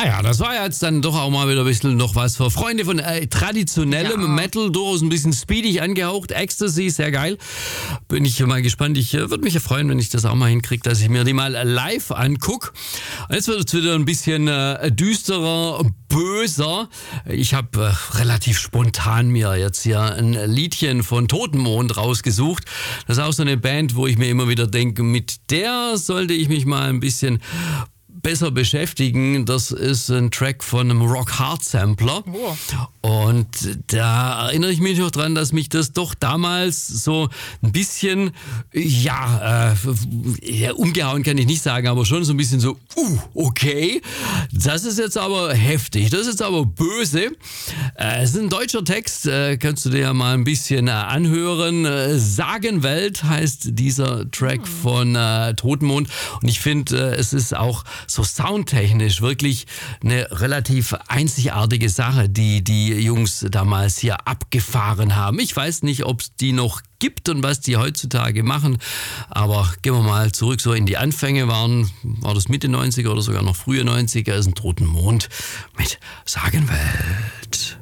Ja, das war jetzt dann doch auch mal wieder ein bisschen noch was für Freunde von traditionellem Metal, durchaus ein bisschen speedig angehaucht. Ecstasy, sehr geil. Bin ich mal gespannt. Ich würde mich ja freuen, wenn ich das auch mal hinkriege, dass ich mir die mal live angucke. Und jetzt wird es wieder ein bisschen düsterer, böser. Ich habe relativ spontan mir jetzt hier ein Liedchen von Totenmond rausgesucht. Das ist auch so eine Band, wo ich mir immer wieder denke, mit der sollte ich mich mal ein bisschen besser beschäftigen. Das ist ein Track von einem Rock Hard Sampler. Oh. Und da erinnere ich mich noch dran, dass mich das doch damals so ein bisschen, umgehauen kann ich nicht sagen, aber schon so ein bisschen so, okay, das ist jetzt aber heftig, das ist jetzt aber böse. Es ist ein deutscher Text, kannst du dir ja mal ein bisschen anhören. Sagenwelt heißt dieser Track von Totenmond. Und ich finde, es ist auch so soundtechnisch wirklich eine relativ einzigartige Sache, die Jungs damals hier abgefahren haben. Ich weiß nicht, ob es die noch gibt und was die heutzutage machen, aber gehen wir mal zurück so in die Anfänge, war das Mitte 90er oder sogar noch frühe 90er, ist ein Totenmond mit Sagenwelt.